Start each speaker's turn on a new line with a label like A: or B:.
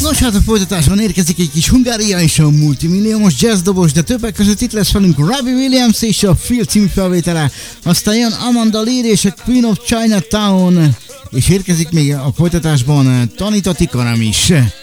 A: Nos, hát a folytatásban érkezik egy kis Hungária és a multimilliómos jazzdobos, de többek között itt lesz velünk Robbie Williams és a Feel című felvétele, aztán jön Amanda Lear és a Queen of Chinatown, és érkezik még a folytatásban Tanita Tikaram is.